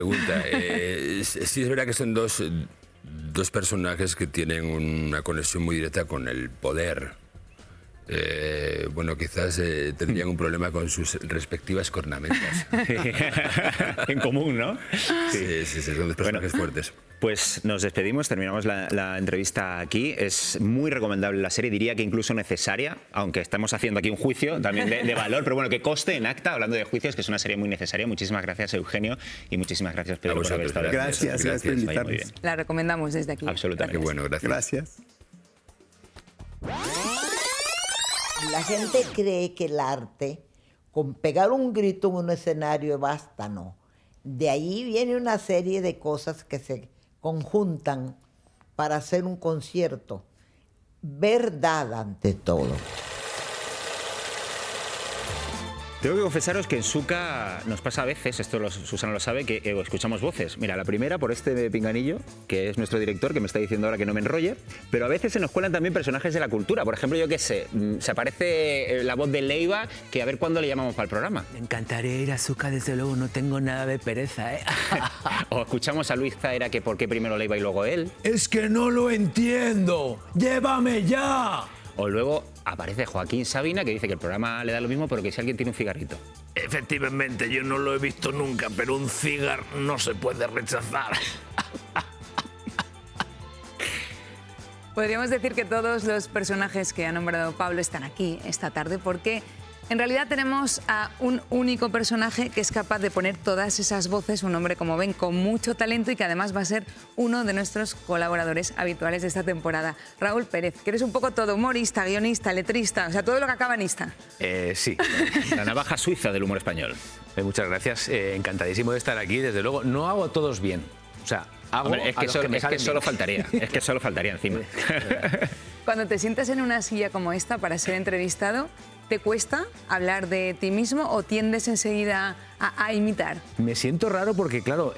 Pregunta, sí es verdad que son dos personajes que tienen una conexión muy directa con el poder. Bueno, quizás tendrían un problema con sus respectivas cornamentas. En común, ¿no? Sí, son dos personajes fuertes. Pues nos despedimos, terminamos la entrevista aquí. Es muy recomendable la serie, diría que incluso necesaria, aunque estamos haciendo aquí un juicio también de valor, pero bueno, que conste en acta, hablando de juicios, que es una serie muy necesaria. Muchísimas gracias, Eugenio, y muchísimas gracias, Pedro, por haber estado aquí. Gracias por invitarnos. La recomendamos desde aquí. Absolutamente. Qué bueno, gracias. La gente cree que el arte, con pegar un grito en un escenario, basta, no. De ahí viene una serie de cosas que se conjuntan para hacer un concierto. Verdad ante todo. Tengo que confesaros que en Suca nos pasa a veces, Susana lo sabe, que escuchamos voces. Mira, la primera por este pinganillo, que es nuestro director, que me está diciendo ahora que no me enrolle, pero a veces se nos cuelan también personajes de la cultura. Por ejemplo, yo qué sé, se aparece la voz de Leiva, que a ver cuándo le llamamos para el programa. Me encantaría ir a Suca, desde luego, no tengo nada de pereza, ¿eh? O escuchamos a Luis Zaera, que por qué primero Leiva y luego él. ¡Es que no lo entiendo! ¡Llévame ya! O luego aparece Joaquín Sabina, que dice que el programa le da lo mismo, pero que si alguien tiene un cigarrito. Efectivamente, yo no lo he visto nunca, pero un cigarro no se puede rechazar. Podríamos decir que todos los personajes que ha nombrado Pablo están aquí esta tarde porque en realidad tenemos a un único personaje que es capaz de poner todas esas voces, un hombre, como ven, con mucho talento y que además va a ser uno de nuestros colaboradores habituales de esta temporada. Raúl Pérez, que eres un poco todo humorista, guionista, letrista, o sea, todo lo que acaba en ista. Sí, la navaja suiza del humor español. Muchas gracias, encantadísimo de estar aquí, desde luego. No hago a todos bien, o sea, hago Hombre, es que solo faltaría, encima. Cuando te sientas en una silla como esta para ser entrevistado, ¿te cuesta hablar de ti mismo o tiendes enseguida a imitar? Me siento raro porque, claro,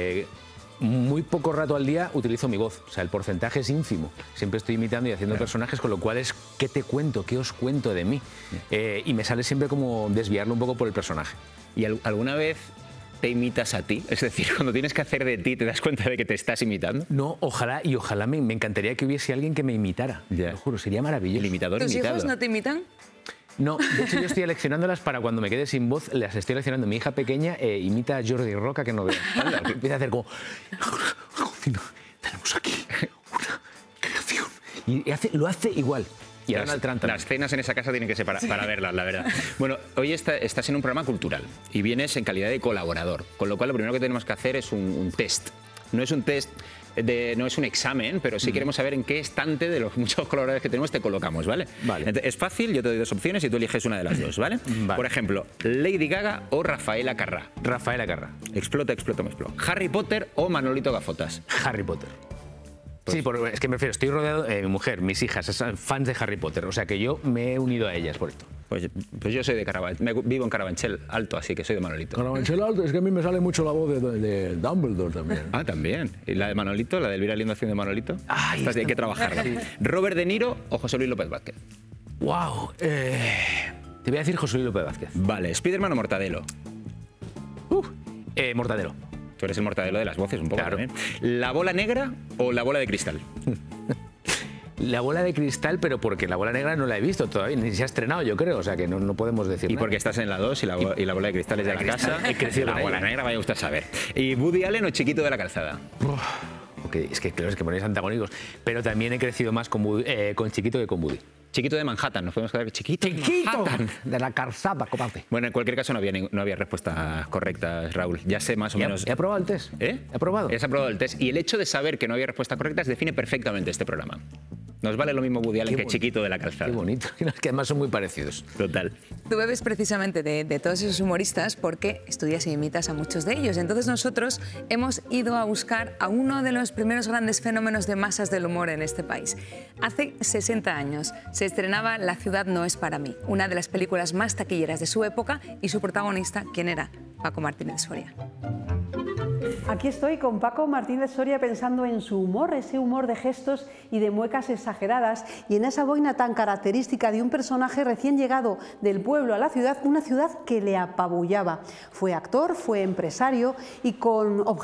muy poco rato al día utilizo mi voz. O sea, el porcentaje es ínfimo. Siempre estoy imitando y haciendo personajes, con lo cual es ¿qué te cuento? ¿Qué os cuento de mí? Y me sale siempre como desviarlo un poco por el personaje. ¿Y alguna vez te imitas a ti? Es decir, cuando tienes que hacer de ti, ¿te das cuenta de que te estás imitando? No, ojalá me encantaría que hubiese alguien que me imitara. Ya. Lo juro, sería maravilloso. El imitador ¿Tus imitado. hijos no te imitan? No, de hecho yo estoy seleccionándolas para cuando me quede sin voz, las estoy seleccionando. Mi hija pequeña imita a Jordi Roca, que no veo. Empieza a hacer como... Tenemos aquí una creación. Y lo hace igual. Y las cenas en esa casa tienen que ser para verlas, la verdad. Bueno, hoy estás en un programa cultural y vienes en calidad de colaborador, con lo cual lo primero que tenemos que hacer es un test. No es un test, no es un examen, pero sí queremos saber en qué estante de los muchos colaboradores que tenemos te colocamos, ¿vale? Vale. Entonces, es fácil, yo te doy dos opciones y tú eliges una de las dos, ¿vale? Vale. Por ejemplo, Lady Gaga o Rafaela Carrá. Rafaela Carrá. Explota, me explota. Harry Potter o Manolito Gafotas. Harry Potter. Sí, es que me refiero, estoy rodeado de mi mujer, mis hijas, son fans de Harry Potter, o sea que yo me he unido a ellas por esto. Pues yo soy de Carabanchel, vivo en Carabanchel Alto, así que soy de Manolito. Carabanchel Alto, es que a mí me sale mucho la voz de Dumbledore también. Ah, también. ¿Y la de Manolito, la de Elvira Lindo haciendo de Manolito? Ay, hay que trabajarla. ¿Robert De Niro o José Luis López Vázquez? Wow. Te voy a decir José Luis López Vázquez. Vale, ¿Spiderman o Mortadelo? Mortadelo. Tú eres el Mortadelo de las voces, un poco Claro. también. ¿La bola negra o la bola de cristal? La bola de cristal, pero porque la bola negra no la he visto todavía, ni se ha estrenado, yo creo, o sea que no podemos decir Y nada. porque estás en la 2 y la bola de cristal es de la casa. He crecido la con bola ella. negra, vaya usted a saber. ¿Y Woody Allen o Chiquito de la Calzada? Es que claro, es que ponéis antagónicos, pero también he crecido más con Chiquito que con Woody. Chiquito de Manhattan, nos podemos quedar Chiquito de Manhattan. De la calzada, compadre. Bueno, en cualquier caso no había respuestas correctas, Raúl. Ya sé más o menos. He aprobado el test. ¿Eh? He aprobado. Has aprobado el test. Y el hecho de saber que no había respuestas correctas define perfectamente este programa. Nos vale lo mismo Woody Allen que Chiquito de la Calzada. Qué bonito, que además son muy parecidos. Total. Tú bebes precisamente de todos esos humoristas porque estudias y imitas a muchos de ellos. Entonces nosotros hemos ido a buscar a uno de los primeros grandes fenómenos de masas del humor en este país. Hace 60 años se estrenaba La ciudad no es para mí, una de las películas más taquilleras de su época, y su protagonista, ¿quién era? Paco Martínez Soria. Aquí estoy con Paco Martínez Soria pensando en su humor, ese humor de gestos y de muecas exageradas, y en esa boina tan característica de un personaje recién llegado del pueblo a la ciudad, una ciudad que le apabullaba. Fue actor, fue empresario y con